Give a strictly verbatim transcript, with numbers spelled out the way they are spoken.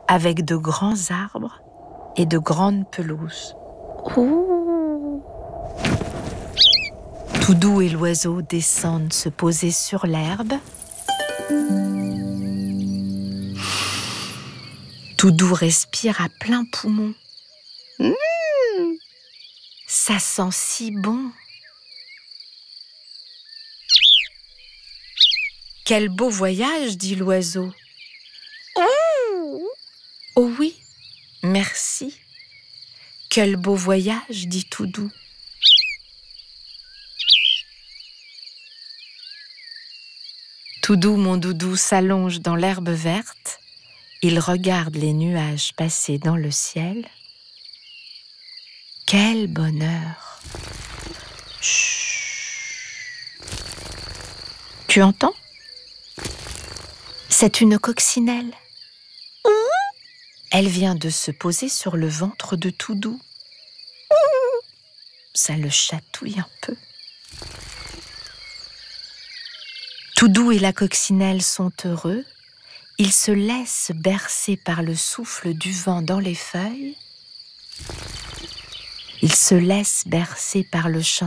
avec de grands arbres et de grandes pelouses. Ouh. Toudou et l'oiseau descendent se poser sur l'herbe. Toudou respire à plein poumon. Mmh, ça sent si bon. Quel beau voyage, dit l'oiseau. Ouh. Oh oui, merci. Quel beau voyage, dit Toudou. Toudou, mon doudou, s'allonge dans l'herbe verte. Il regarde les nuages passer dans le ciel. Quel bonheur! Chut. Tu entends? C'est une coccinelle. Mmh. Elle vient de se poser sur le ventre de Toudou. Mmh. Ça le chatouille un peu. Toudou et la coccinelle sont heureux. Ils se laissent bercer par le souffle du vent dans les feuilles. Ils se laissent bercer par le chant